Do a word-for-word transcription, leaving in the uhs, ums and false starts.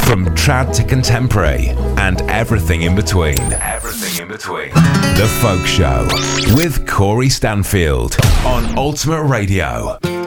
From trad to contemporary and everything in between. Everything in between. The Folk Show with Corey Stanfield on Ultimate Radio.